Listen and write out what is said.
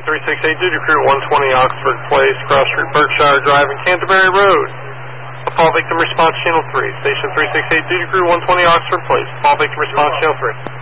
368, Duty Crew 120 Oxford Place, Cross Street, Berkshire Drive, and Canterbury Road. Appall victim response channel 3. Station 368, Duty Crew 120 Oxford Place. Appall victim response channel 3.